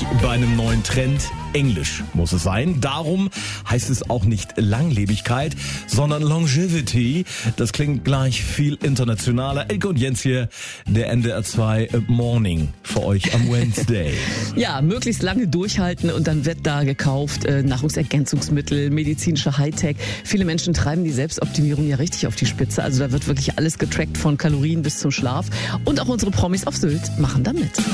bei einem neuen Trend. Englisch muss es sein. Darum heißt es auch nicht Langlebigkeit, sondern Longevity. Das klingt gleich viel internationaler. Elke und Jens hier, der NDR 2 Morning für euch am Wednesday. Ja, möglichst lange durchhalten und dann wird da gekauft Nahrungsergänzungsmittel, medizinische Hightech. Viele Menschen treiben die Selbstoptimierung ja richtig auf die Spitze. Also da wird wirklich alles getrackt von Kalorien bis zum Schlaf. Und auch unsere Promis auf Sylt machen da mit.